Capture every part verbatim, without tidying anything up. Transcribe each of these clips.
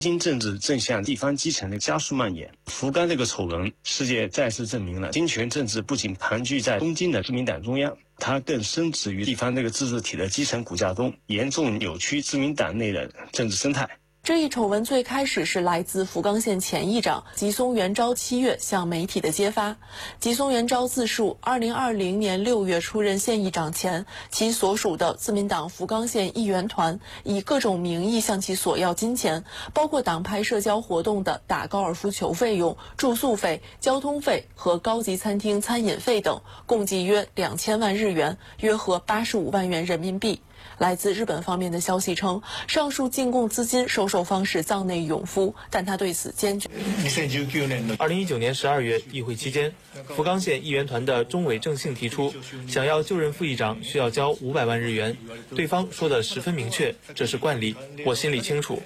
新政治正向地方基层的加速蔓延。福冈这个丑闻，世界再次证明了金权政治不仅盘踞在东京的自民党中央，它更深植于地方这个自治体的基层骨架中，严重扭曲自民党内的政治生态。 这一丑闻最开始是来自福冈县前议长吉松元昭七月向媒体的揭发。吉松元昭自述，二零二零年六月出任县议长前，其所属的自民党福冈县议员团以各种名义向其索要金钱，包括党派社交活动的打高尔夫球费用、住宿费、交通费和高级餐厅餐饮费等，共计约两千万日元，约合八十五万元人民币。来自日本方面的消息称，上述进贡资金收受方是藏内永夫，但他对此坚决。 二零一九年十二月议会期间，福冈县议员团的中尾正幸提出，想要就任副议长需要交五百万日元，对方说的十分明确，这是惯例，我心里清楚。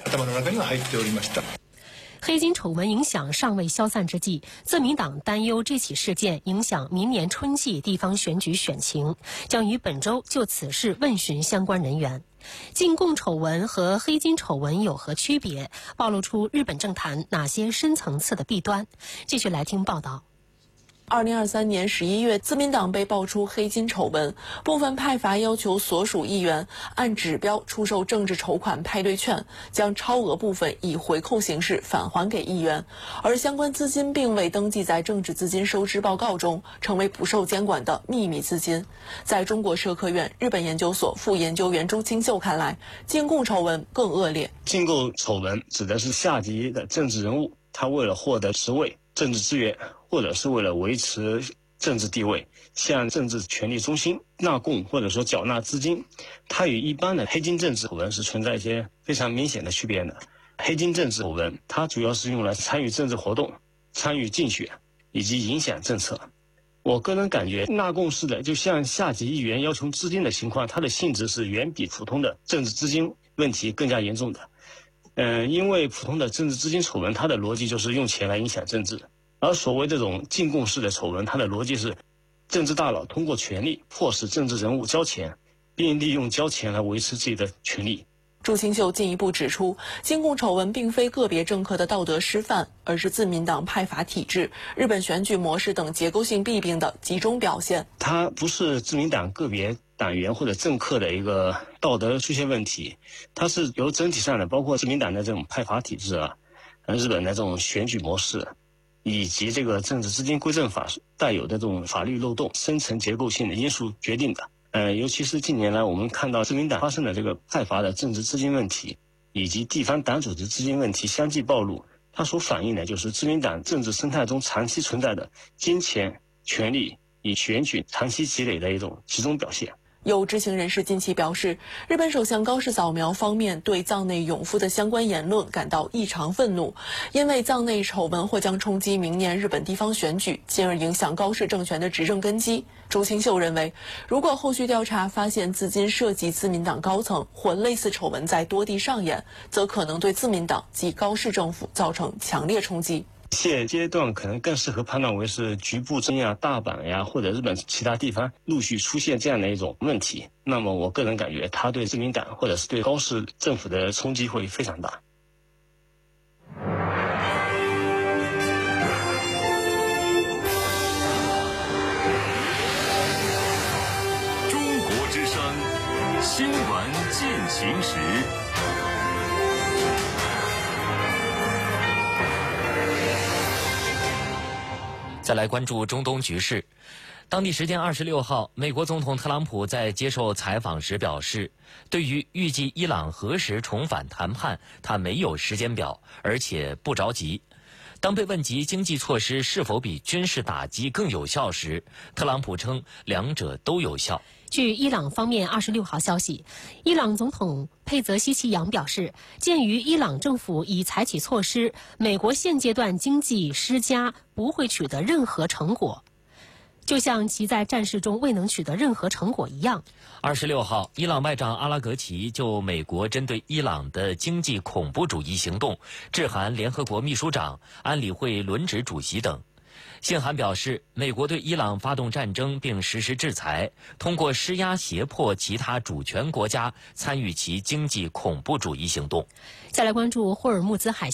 黑金丑闻影响尚未消散之际，自民党担忧这起事件影响明年春季地方选举选情，将于本周就此事问询相关人员。进贡丑闻和黑金丑闻有何区别？暴露出日本政坛哪些深层次的弊端？继续来听报道。 二零二三年十一月，自民党被爆出黑金丑闻，部分派阀要求所属议员按指标出售政治筹款派对券，将超额部分以回扣形式返还给议员，而相关资金并未登记在政治资金收支报告中，成为不受监管的秘密资金。在中国社科院日本研究所副研究员朱清秀看来，进贡丑闻更恶劣。 进贡丑闻指的是下级的政治人物，他为了获得职位、政治资源，或者是为了维持政治地位，向政治权力中心纳贡或者说缴纳资金，它与一般的黑金政治丑闻是存在一些非常明显的区别的。黑金政治丑闻它主要是用来参与政治活动、参与竞选以及影响政策。我个人感觉纳贡式的就向下级议员要求资金的情况，它的性质是远比普通的政治资金问题更加严重的。嗯、呃，因为普通的政治资金丑闻，它的逻辑就是用钱来影响政治。而所谓这种进贡式的丑闻，它的逻辑是政治大佬通过权力迫使政治人物交钱，并利用交钱来维持自己的权利。 朱清秀进一步指出，进贡丑闻并非个别政客的道德失范，而是自民党派阀体制、日本选举模式等结构性弊病的集中表现。 它不是自民党个别党员或者政客的一个道德出现问题，它是由整体上的，包括自民党的这种派阀体制啊，日本的这种选举模式，以及这个政治资金规正法带有的这种法律漏洞、深层结构性的因素决定的。呃，尤其是近年来我们看到自民党发生的这个派阀的政治资金问题，以及地方党组织资金问题相继暴露，它所反映的就是自民党政治生态中长期存在的金钱、权力以选举长期积累的一种集中表现。 有知情人士近期表示，日本首相高市早苗方面对藏内永夫的相关言论感到异常愤怒，因为藏内丑闻或将冲击明年日本地方选举，进而影响高市政权的执政根基。朱清秀认为，如果后续调查发现资金涉及自民党高层或类似丑闻在多地上演，则可能对自民党及高市政府造成强烈冲击。 现阶段可能更适合判断为是局部争议啊、大阪呀或者日本其他地方陆续出现这样的一种问题。那么我个人感觉，它对自民党或者是对高市政府的冲击会非常大。 中国之声新闻进行时。 再来关注中东局势。当地时间二十六号，美国总统特朗普在接受采访时表示，对于预计伊朗何时重返谈判，他没有时间表，而且不着急。当被问及经济措施是否比军事打击更有效时，特朗普称两者都有效。 据伊朗方面二十六号消息，伊朗总统佩泽希奇扬表示，鉴于伊朗政府已采取措施，美国现阶段经济施加不会取得任何成果，就像其在战事中未能取得任何成果一样。 二十六号，伊朗外长阿拉格齐就美国针对伊朗的经济恐怖主义行动致函联合国秘书长、安理会轮值主席等。 信函表示，美国对伊朗发动战争并实施制裁，通过施压胁迫其他主权国家参与其经济恐怖主义行动。 再来关注霍尔木兹海